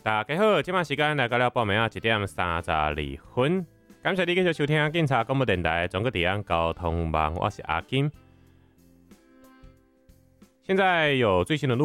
大家好，今晚时间来到了报名啊1:32分，感谢你继续收听警察广播电台中国地方交通网，我是阿金。现在有最新的路